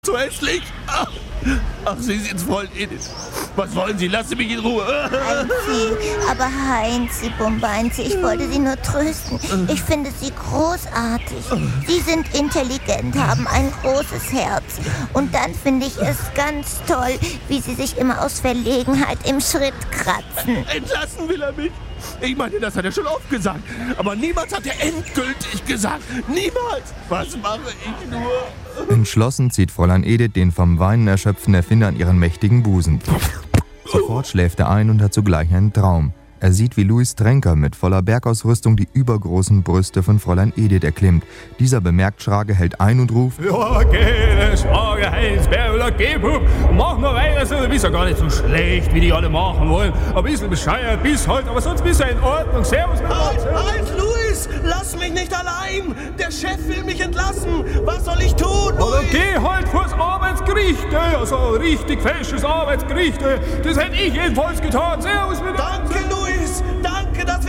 So hässlich. Ach, Sie sind voll Edith. Was wollen Sie? Lassen Sie mich in Ruhe. Heinzi, aber Heinzi, Bumbeinzi, ich wollte Sie nur trösten. Ich finde Sie großartig. Sie sind intelligent, haben ein großes Herz. Und dann finde ich es ganz toll, wie Sie sich immer aus Verlegenheit im Schritt kratzen. Entlassen will er mich. Ich meine, das hat er schon oft gesagt. Aber niemals hat er endgültig gesagt. Niemals. Was mache ich nur? Entschlossen zieht Fräulein Edith den vom Weinen erschöpften Erfinder an ihren mächtigen Busen. Sofort schläft er ein und hat zugleich einen Traum. Er sieht, wie Louis Tränker mit voller Bergausrüstung die übergroßen Brüste von Fräulein Edith erklimmt. Dieser bemerkt Schrage, hält ein und ruft: Ja, geh, Schrage, Heinz, Berler, geh, Bub, mach noch weiter so, du bist ja gar nicht so schlecht, wie die alle machen wollen. Ein bisschen bescheuert bis heute, aber sonst bist du in Ordnung. Servus, Halt, Louis, lass mich nicht allein. Der Chef will mich entlassen. Was soll ich tun, Louis? Oder geh halt vors Arbeitsgericht, also richtig fesches Arbeitsgericht. Das hätte ich jedenfalls getan. Servus, mit